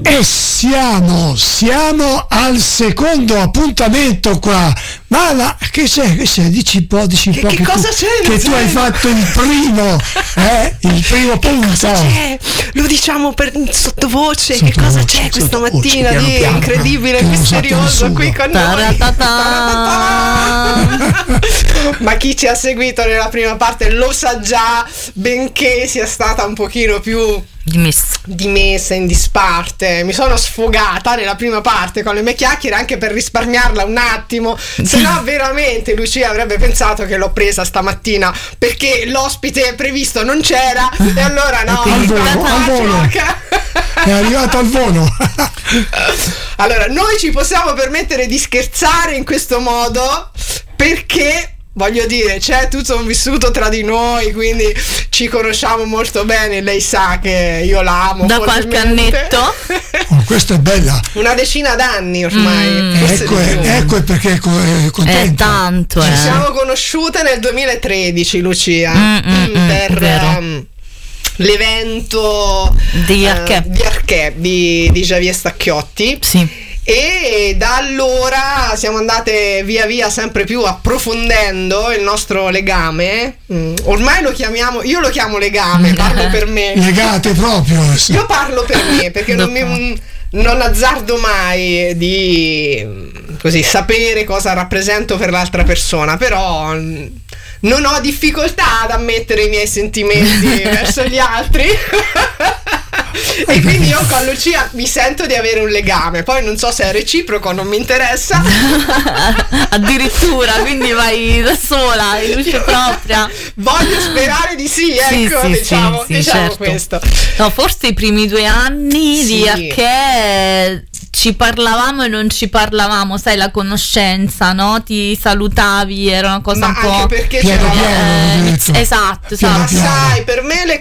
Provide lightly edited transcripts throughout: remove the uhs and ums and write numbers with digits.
E siamo al secondo appuntamento qua. Ma che c'è? Dici un po'. Che cosa c'è? Che tu hai fatto il primo punto. Cosa c'è? Lo diciamo sottovoce. Che cosa c'è questa mattina di incredibile, misterioso qui con noi? Ma chi ci ha seguito nella prima parte lo sa già, benché sia stata un pochino più dimessa in disparte. Mi sono sfogata nella prima parte con le mie chiacchiere, anche per risparmiarla un attimo, se no veramente Lucia avrebbe pensato che l'ho presa stamattina perché l'ospite previsto non c'era, e allora no, al volo. È arrivato al volo. Allora noi ci possiamo permettere di scherzare in questo modo perché, voglio dire, c'è tutto un vissuto tra di noi, quindi ci conosciamo molto bene. Lei sa che io l'amo da qualche annetto. Oh, questa è bella. Una decina d'anni ormai. Ecco perché è contenta. Tanto. Ci siamo conosciute nel 2013, Lucia, per l'evento di Arché di Javier Stacchiotti. Sì. E da allora siamo andate via via sempre più approfondendo il nostro legame. Ormai io lo chiamo legame, parlo per me. Legate proprio. Io parlo per me, perché non azzardo mai di così sapere cosa rappresento per l'altra persona, però non ho difficoltà ad ammettere i miei sentimenti verso gli altri. E quindi io con Lucia mi sento di avere un legame, poi non so se è reciproco, non mi interessa. Addirittura, quindi vai da sola, in luce propria. Voglio sperare di sì, ecco, diciamo certo. Questo. No, forse i primi 2 anni di Arché ci parlavamo e non ci parlavamo, sai, la conoscenza, no? Ti salutavi, era una cosa un po'. Anche perché esatto. Ma sai, per me le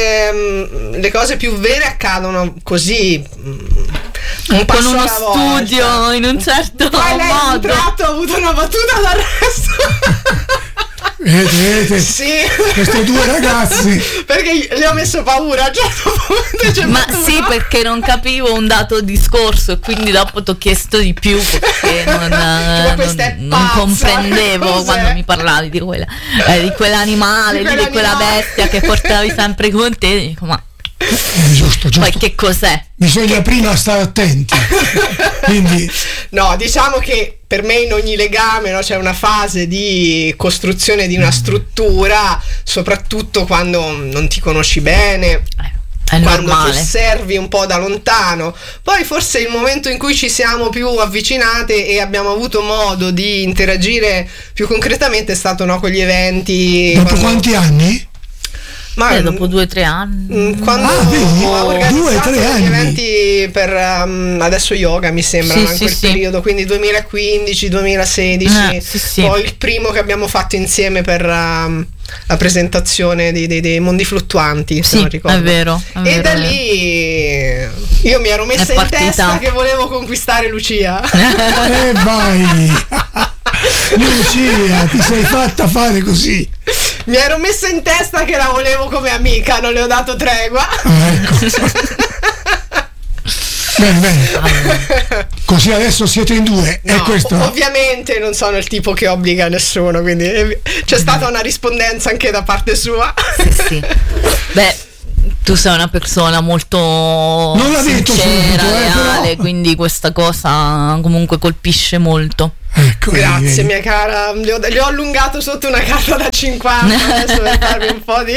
cose più vere accadono così, un con uno studio volta. In un certo poi lei modo. Un tratto ha avuto una battuta d'arresto. Vedete? Sì. Questi 2 ragazzi. Perché le ho messo paura a un certo punto. Ma sì, perché non capivo un dato discorso e quindi dopo ti ho chiesto di più perché non comprendevo quando mi parlavi di quell'animale, di quella bestia che portavi sempre con te. Dico, ma giusto. Poi che cos'è? Bisogna prima stare attenti. Quindi no, diciamo che per me in ogni legame, no, c'è una fase di costruzione di una struttura, soprattutto quando non ti conosci bene. È quando normale. ti osservi un po' da lontano. Poi forse il momento in cui ci siamo più avvicinate e abbiamo avuto modo di interagire più concretamente è stato, no, con gli eventi. Dopo quanti anni? Ma dopo 2 o 3 anni. Quando ho organizzato gli eventi per adesso yoga, mi sembra, in quel periodo, quindi 2015-2016, poi il primo che abbiamo fatto insieme per la presentazione dei mondi fluttuanti, se non ricordo. È vero. E da lì io mi ero messa in testa che volevo conquistare Lucia. E vai! Lucia, ti sei fatta fare così. Mi ero messa in testa che la volevo come amica, non le ho dato tregua. Ecco. Bene. Così adesso siete in 2. No, è questo. Ovviamente non sono il tipo che obbliga nessuno, quindi c'è stata una rispondenza anche da parte sua. Sì. Beh, tu sei una persona molto sincera, leale, però. Quindi questa cosa comunque colpisce molto. Ecco, grazie mia cara, le ho allungato sotto una carta da 50 adesso per farvi un po' di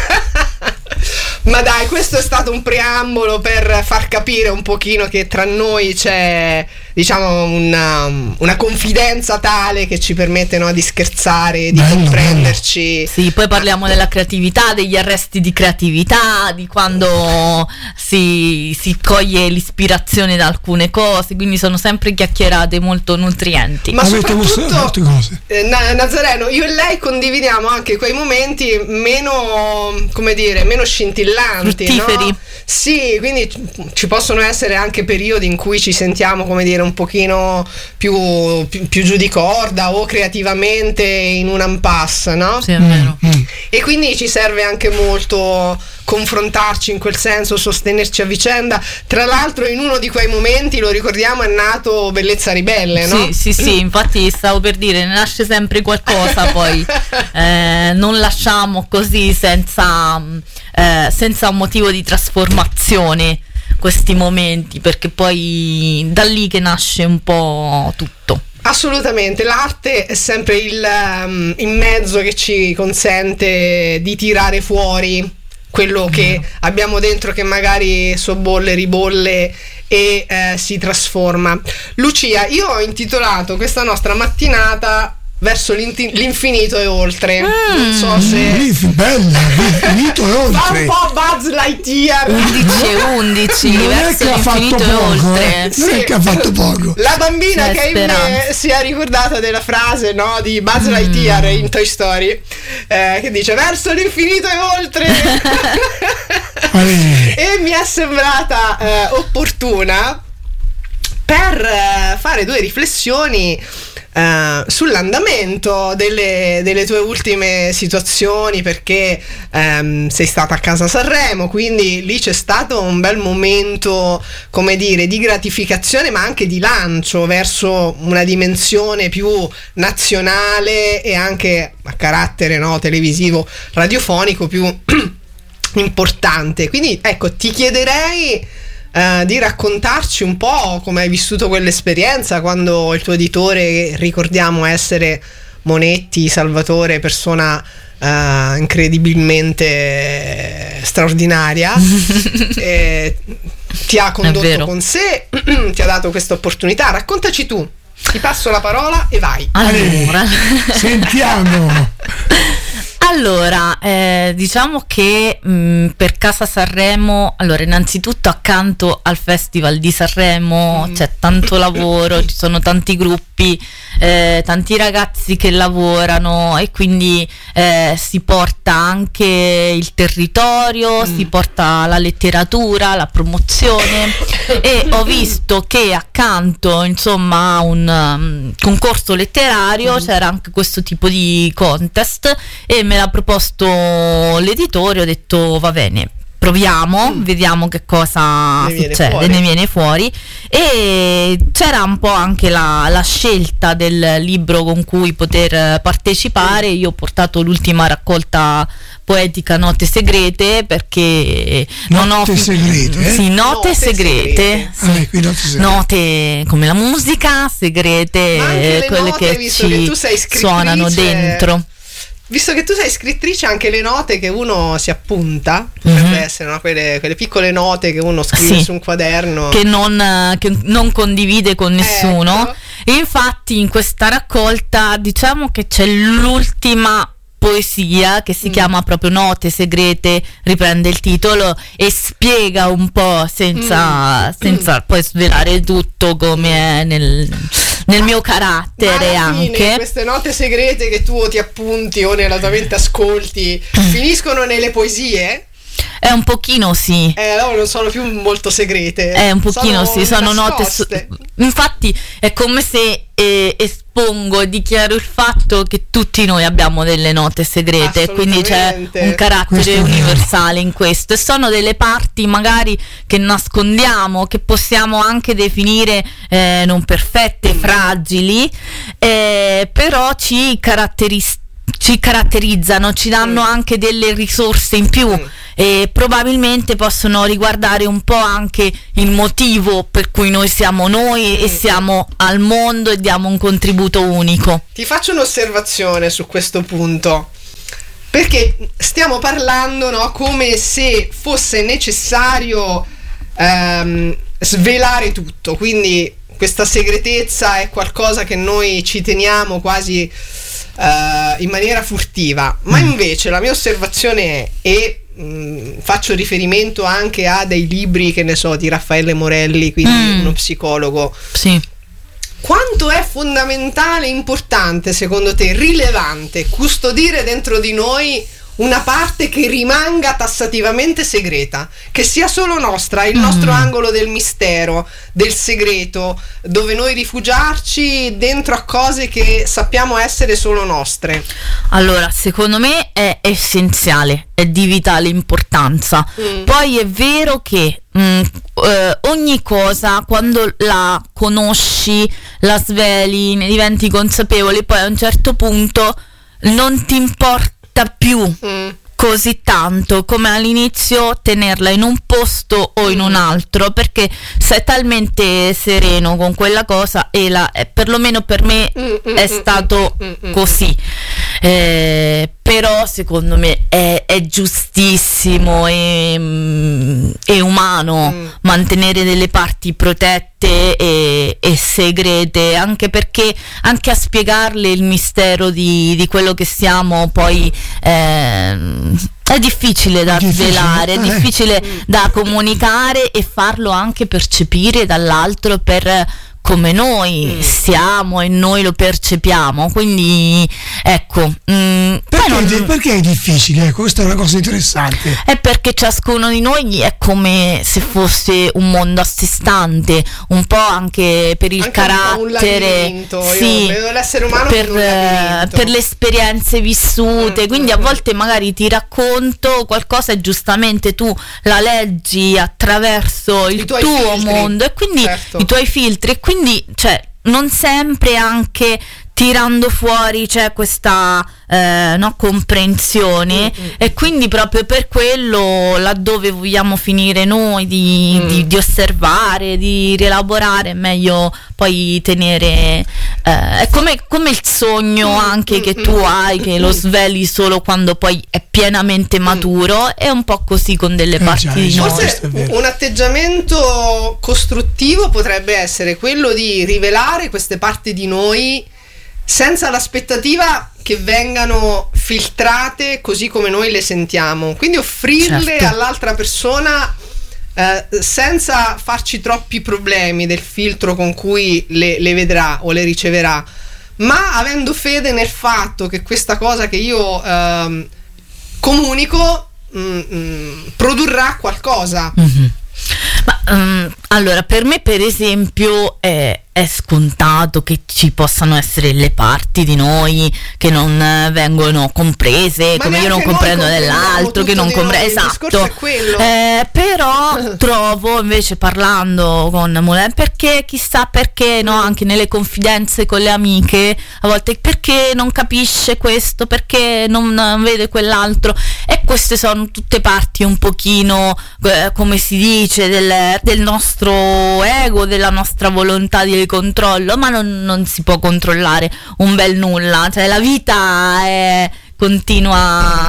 ma dai, questo è stato un preambolo per far capire un pochino che tra noi c'è, diciamo, una confidenza tale che ci permette, no, di scherzare, di comprenderci. Sì, poi parliamo della creatività, degli arresti di creatività, di quando si coglie l'ispirazione da alcune cose, quindi sono sempre chiacchierate molto nutrienti. Ma soprattutto Nazareno, io e lei condividiamo anche quei momenti meno, come dire, meno scintillanti, fruttiferi, no? Sì, quindi ci possono essere anche periodi in cui ci sentiamo, come dire, un pochino più giù di corda o creativamente in un impasse, no? Sì, è vero. e quindi ci serve anche molto confrontarci in quel senso, sostenerci a vicenda. Tra l'altro in uno di quei momenti, lo ricordiamo, è nato Bellezza Ribelle, no? Sì, infatti stavo per dire, ne nasce sempre qualcosa, poi non lasciamo così senza un motivo di trasformazione questi momenti, perché poi da lì che nasce un po' tutto. Assolutamente, l'arte è sempre il mezzo che ci consente di tirare fuori quello che abbiamo dentro, che magari sobbolle, ribolle e si trasforma. Lucia, io ho intitolato questa nostra mattinata Verso l'infinito e oltre. Non so se bella, l'infinito e oltre. Fa un po' Buzz Lightyear. 11 verso l'infinito e oltre. Non è che ha fatto poco. La bambina che in me si è ricordata della frase, no, di Buzz Lightyear in Toy Story, che dice verso l'infinito e oltre. E mi è sembrata opportuna per fare due riflessioni sull'andamento delle tue ultime situazioni, perché sei stata a casa Sanremo, quindi lì c'è stato un bel momento, come dire, di gratificazione, ma anche di lancio verso una dimensione più nazionale e anche a carattere, no, televisivo, radiofonico più importante. Quindi ecco, ti chiederei di raccontarci un po' come hai vissuto quell'esperienza, quando il tuo editore, ricordiamo essere Monetti Salvatore, persona incredibilmente straordinaria, ti ha condotto con sé, ti ha dato questa opportunità. Raccontaci tu, ti passo la parola e vai. Allora, sentiamo. Allora, diciamo che per Casa Sanremo, allora innanzitutto accanto al Festival di Sanremo c'è tanto lavoro, ci sono tanti gruppi, tanti ragazzi che lavorano, e quindi si porta anche il territorio, si porta la letteratura, la promozione, e ho visto che accanto, insomma, a un concorso letterario c'era anche questo tipo di contest, e me l'ha proposto l'editore. Ho detto va bene, proviamo, vediamo che cosa succede, ne viene fuori. E c'era un po' anche la scelta del libro con cui poter partecipare. Io ho portato l'ultima raccolta poetica Note Segrete, perché Note Segrete? Sì, Note Segrete. Sì. Note come la musica, segrete, quelle note, che ci suonano dentro. Visto che tu sei scrittrice, anche le note che uno si appunta, potrebbe essere, no? quelle piccole note che uno scrive su un quaderno, che non condivide con nessuno. Ecco. E infatti in questa raccolta diciamo che c'è l'ultima poesia, che si chiama proprio Note Segrete, riprende il titolo e spiega un po', senza poi svelare tutto, come è nel mio carattere. Ma alla fine, anche queste note segrete che tu ti appunti o nella tua mente ascolti finiscono nelle poesie? È un pochino sì. No, non sono più molto segrete. È un pochino sì, sono note. Infatti è come se espongo e dichiaro il fatto che tutti noi abbiamo delle note segrete, quindi c'è un carattere universale in questo, e sono delle parti magari che nascondiamo, che possiamo anche definire non perfette, fragili, però ci caratterizzano, ci danno anche delle risorse in più, e probabilmente possono riguardare un po' anche il motivo per cui noi siamo noi e siamo al mondo e diamo un contributo unico. Ti faccio un'osservazione su questo punto, perché stiamo parlando, no, come se fosse necessario svelare tutto, quindi questa segretezza è qualcosa che noi ci teniamo quasi in maniera furtiva, ma invece la mia osservazione è, e faccio riferimento anche a dei libri, che ne so, di Raffaele Morelli, quindi uno psicologo, sì. Quanto è fondamentale, importante, secondo te, rilevante, custodire dentro di noi una parte che rimanga tassativamente segreta, che sia solo nostra, il nostro angolo del mistero, del segreto, dove noi rifugiarci dentro a cose che sappiamo essere solo nostre. Allora, secondo me è essenziale, è di vitale importanza. Poi è vero che ogni cosa, quando la conosci, la sveli, ne diventi consapevole, poi a un certo punto non ti importa più così tanto come all'inizio tenerla in un posto o in un altro, perché sei talmente sereno con quella cosa e perlomeno per me è stato così. Però secondo me è giustissimo e umano mantenere delle parti protette e segrete, anche perché anche a spiegarle il mistero di quello che siamo poi è difficile da svelare, è difficile da comunicare e farlo anche percepire dall'altro per come noi siamo e noi lo percepiamo, quindi ecco. Perché è difficile? Questa è una cosa interessante. È perché ciascuno di noi è come se fosse un mondo a sé stante, un po' anche per il carattere, sì, vedo l'essere umano per le esperienze vissute, quindi a volte magari ti racconto qualcosa e giustamente tu la leggi attraverso il tuo mondo e quindi i tuoi filtri, e quindi cioè non sempre anche tirando fuori c'è questa comprensione e quindi proprio per quello, laddove vogliamo finire noi di osservare, di rielaborare, è meglio poi tenere è come il sogno anche che tu hai, che lo sveli solo quando poi è pienamente maturo, è un po' così con delle parti di noi. Forse un atteggiamento costruttivo potrebbe essere quello di rivelare queste parti di noi senza l'aspettativa che vengano filtrate così come noi le sentiamo, quindi offrirle all'altra persona senza farci troppi problemi del filtro con cui le vedrà o le riceverà, ma avendo fede nel fatto che questa cosa che io comunico produrrà qualcosa. Ma allora, per me per esempio è scontato che ci possano essere le parti di noi che non vengono comprese, come io non comprendo dell'altro, che non comprendo, esatto. Però trovo invece, parlando con Moulin, perché chissà perché, no, anche nelle confidenze con le amiche a volte, perché non capisce questo, perché non vede quell'altro, e queste sono tutte parti un pochino come si dice del nostro ego, della nostra volontà di controllo, ma non si può controllare un bel nulla, cioè la vita è continua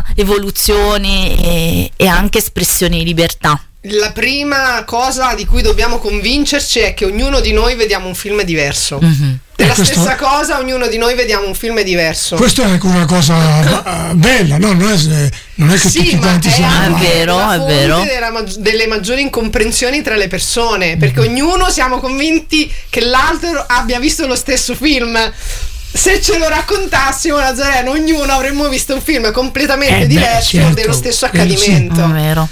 evoluzione e anche espressione di libertà. La prima cosa di cui dobbiamo convincerci è che ognuno di noi vediamo un film diverso. Della stessa cosa, ognuno di noi vediamo un film diverso. Questo è anche una cosa bella, no? Non è che tutti quanti siamo. È vero. Delle maggiori incomprensioni tra le persone, perché ognuno siamo convinti che l'altro abbia visto lo stesso film. Se ce lo raccontassimo, Nazareno, ognuno avremmo visto un film completamente diverso dello stesso accadimento. Sì, vero.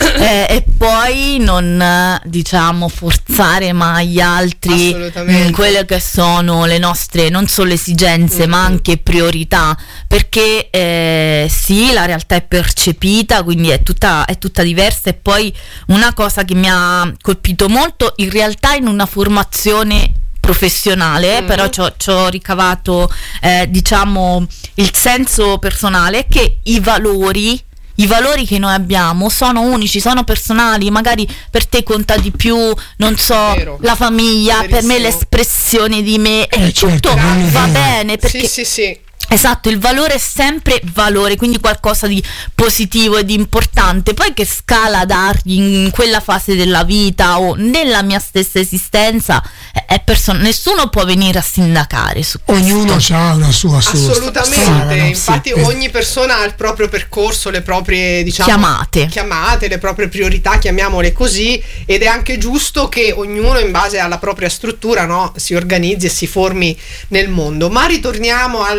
E poi non diciamo forzare mai gli altri in quelle che sono le nostre non solo esigenze ma anche priorità, perché sì, la realtà è percepita, quindi è tutta diversa. E poi una cosa che mi ha colpito molto, in realtà in una formazione professionale, però ci ho ricavato diciamo il senso personale, è che i valori che noi abbiamo sono unici, sono personali. Magari per te conta di più, non so, la famiglia, verissimo. Per me l'espressione di me, tutto va bene, perché sì. Esatto, il valore è sempre valore, quindi qualcosa di positivo e di importante. Poi che scala dargli in quella fase della vita o nella mia stessa esistenza è nessuno può venire a sindacare su questo. Ognuno ha una sua assolutamente strada, no? Infatti ogni persona ha il proprio percorso, le proprie, diciamo, chiamate, le proprie priorità, chiamiamole così, ed è anche giusto che ognuno in base alla propria struttura, no, si organizzi e si formi nel mondo. Ma ritorniamo al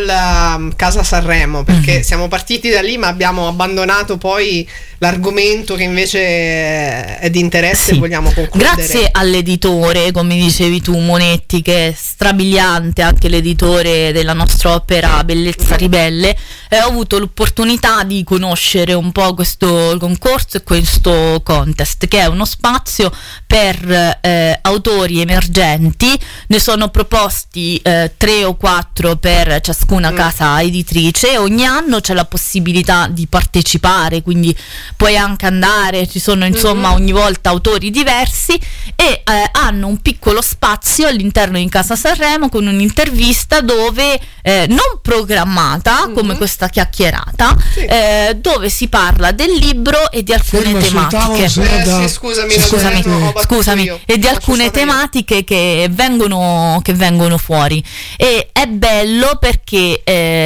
a Casa Sanremo, perché siamo partiti da lì ma abbiamo abbandonato poi l'argomento che invece è di interesse e vogliamo concludere. Grazie all'editore, come dicevi tu, Monetti, che è strabiliante, anche l'editore della nostra opera Bellezza Ribelle, ho avuto l'opportunità di conoscere un po' questo concorso e questo contest, che è uno spazio per autori emergenti. Ne sono proposti 3 o 4 per ciascuna casa editrice. Ogni anno c'è la possibilità di partecipare, quindi puoi anche andare, ci sono insomma ogni volta autori diversi, e hanno un piccolo spazio all'interno di Casa Sanremo con un'intervista dove non programmata come questa chiacchierata, dove si parla del libro e di alcune tematiche. Scusami, e di alcune tematiche che vengono fuori, e è bello perché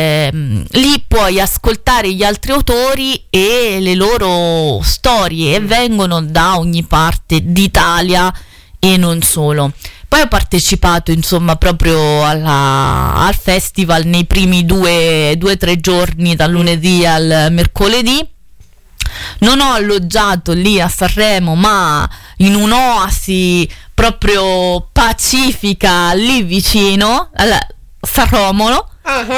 lì puoi ascoltare gli altri autori e le loro storie, e vengono da ogni parte d'Italia e non solo. Poi ho partecipato insomma proprio al festival nei primi 2 o 3 giorni, dal lunedì al mercoledì. Non ho alloggiato lì a Sanremo, ma in un'oasi proprio pacifica lì vicino, a San Romolo.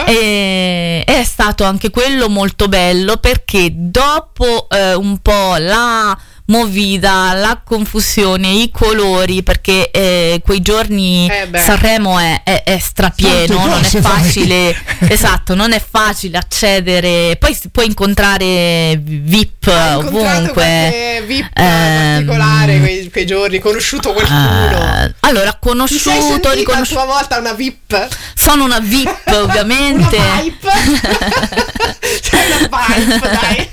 E è stato anche quello molto bello, perché dopo un po' la movida, la confusione, i colori, perché quei giorni Sanremo è strapieno, non è facile esatto, non è facile accedere. Poi si può incontrare VIP ovunque, VIP particolare quei giorni, conosciuto qualcuno. Allora, conosciuto, a tua volta una VIP? Sono una VIP ovviamente. Una vibe. C'è una vibe, dai.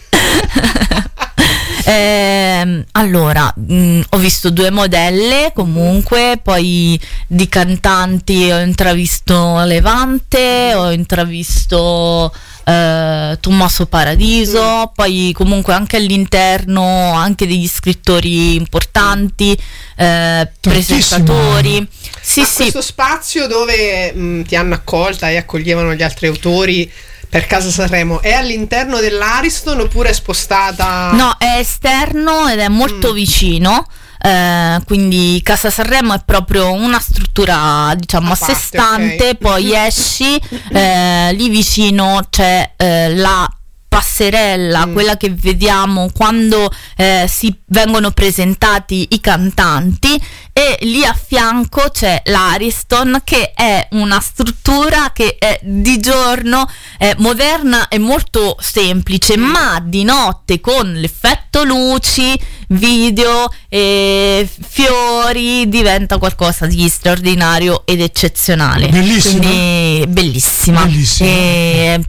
Allora, ho visto 2 modelle comunque, poi di cantanti ho intravisto Levante, ho intravisto Tommaso Paradiso, poi comunque anche all'interno anche degli scrittori importanti, presentatori. Questo spazio dove ti hanno accolta e accoglievano gli altri autori per Casa Sanremo è all'interno dell'Ariston oppure è spostata? No, è esterno ed è molto vicino. Quindi Casa Sanremo è proprio una struttura, diciamo, a sé stante. Poi esci, lì vicino c'è la passerella, quella che vediamo quando si vengono presentati i cantanti, e lì a fianco c'è l'Ariston, che è una struttura che è di giorno moderna e molto semplice, ma di notte con l'effetto luci, video e fiori diventa qualcosa di straordinario ed eccezionale. Bellissima. Quindi bellissima. E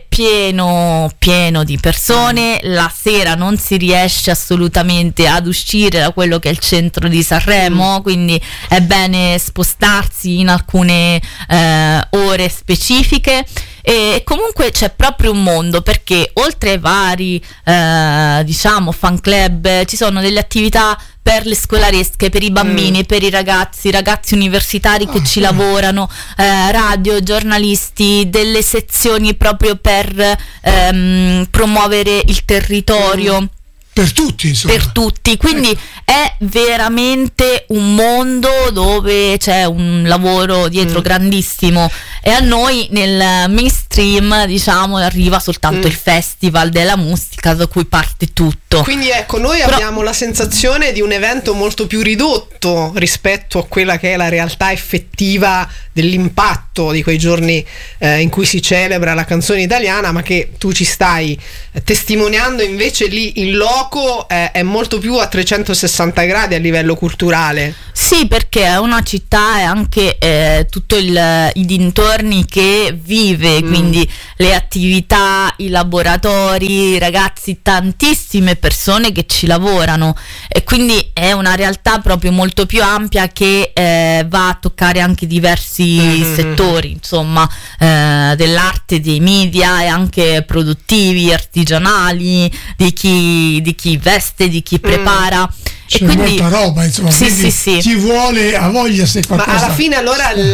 pieno di persone. La sera non si riesce assolutamente ad uscire da quello che è il centro di Sanremo, quindi è bene spostarsi in alcune ore specifiche. E comunque c'è proprio un mondo, perché oltre ai vari diciamo fan club, ci sono delle attività per le scolaresche, per i bambini, per i ragazzi universitari che ci lavorano, radio, giornalisti, delle sezioni proprio per promuovere il territorio. Per tutti, insomma. Per tutti, quindi è veramente un mondo dove c'è un lavoro dietro grandissimo, e a noi nel mainstream, diciamo, arriva soltanto il festival della musica, da cui parte tutto. Quindi ecco, noi abbiamo la sensazione di un evento molto più ridotto rispetto a quella che è la realtà effettiva dell'impatto di quei giorni in cui si celebra la canzone italiana, ma che tu ci stai testimoniando invece lì in loco è molto più a 360 gradi a livello culturale. Sì, perché è una città e anche tutto i dintorni che vive, quindi le attività, i laboratori, i ragazzi, tantissime persone che ci lavorano, e quindi è una realtà proprio molto più ampia che va a toccare anche diversi settori, insomma, dell'arte, dei media e anche produttivi, artigianali, di chi veste, di chi prepara. C'è molta roba, insomma, sì. Chi vuole, ha voglia, se qualcosa. Ma alla fine allora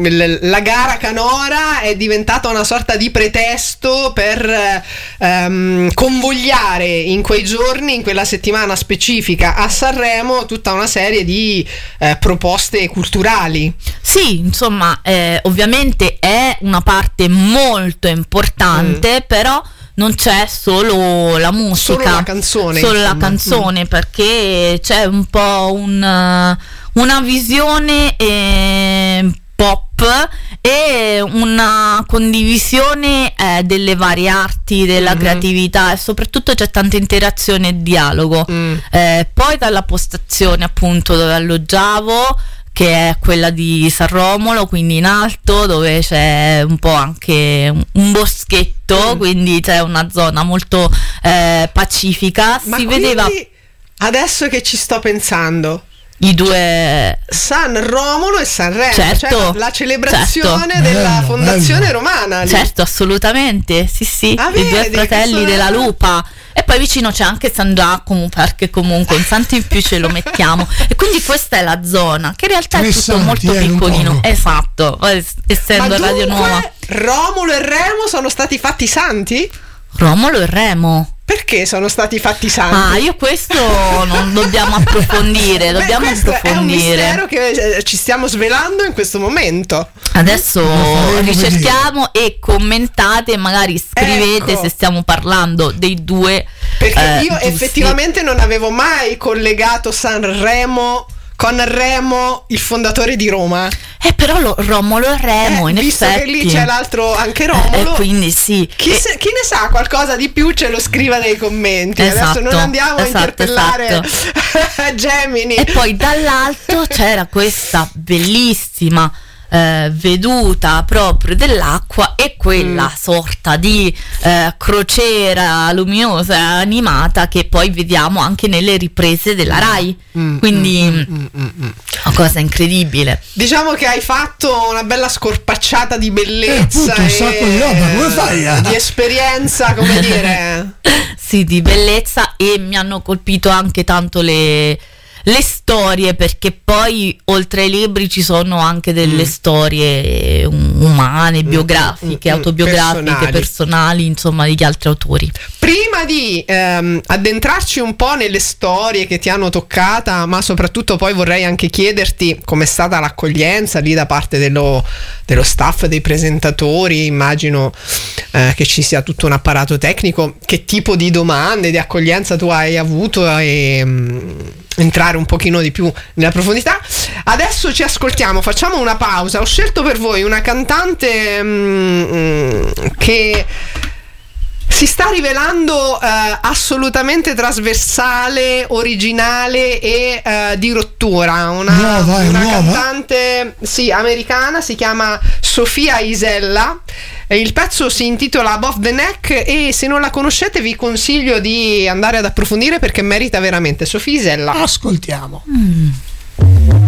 la gara canora è diventata una sorta di pretesto per convogliare in quei giorni, in quella settimana specifica a Sanremo, tutta una serie di proposte culturali. Sì, insomma, ovviamente è una parte molto importante, però non c'è solo la musica, solo la canzone, perché c'è un po' una visione pop e una condivisione delle varie arti, della creatività, e soprattutto c'è tanta interazione e dialogo. Poi dalla postazione appunto dove alloggiavo, che è quella di San Romolo, quindi in alto, dove c'è un po' anche un boschetto, quindi c'è una zona molto pacifica. Ma si vedeva, adesso che ci sto pensando, i due San Romolo e Sanremo, certo, cioè la celebrazione della fondazione romana lì. Certo, assolutamente, sì, i due fratelli della Lupa. E poi vicino c'è anche San Giacomo, perché comunque un santo in più ce lo mettiamo. E quindi questa è la zona, che in realtà è tutto molto piccolino. Esatto, essendo Radio Nuova. Romolo e Remo sono stati fatti santi? Romolo e Remo. Perché sono stati fatti santi? Io questo non dobbiamo approfondire. È un mistero che ci stiamo svelando in questo momento. Adesso ricerchiamo e commentate, magari scrivete se stiamo parlando dei due. Perché io effettivamente non avevo mai collegato Sanremo con Remo, il fondatore di Roma. Però Romolo e Remo, in visto effetti. Che lì c'è l'altro, anche Romolo. Quindi sì. Chi ne sa qualcosa di più ce lo scriva nei commenti. Esatto, adesso non andiamo a interpellare Gemini. E poi dall'alto c'era questa bellissima veduta proprio dell'acqua e quella sorta di crociera luminosa animata che poi vediamo anche nelle riprese della Rai. Quindi una cosa incredibile. Diciamo che hai fatto una bella scorpacciata di bellezza un sacco di roba, come fai? Di esperienza, come dire. Sì, di bellezza, e mi hanno colpito anche tanto le storie, perché poi oltre ai libri ci sono anche delle storie umane, biografiche, autobiografiche, personali, insomma, degli altri autori. Prima di addentrarci un po' nelle storie che ti hanno toccata, ma soprattutto poi vorrei anche chiederti com'è stata l'accoglienza lì da parte dello staff, dei presentatori. Immagino che ci sia tutto un apparato tecnico. Che tipo di domande di accoglienza tu hai avuto, e entrare un pochino di più nella profondità. Adesso ci ascoltiamo, facciamo una pausa. Ho scelto per voi una cantante che si sta rivelando assolutamente trasversale, originale e di rottura. Una cantante americana, si chiama Sofia Isella. Il pezzo si intitola Above the Neck, e se non la conoscete vi consiglio di andare ad approfondire perché merita veramente. Sofia Isella. Ascoltiamo.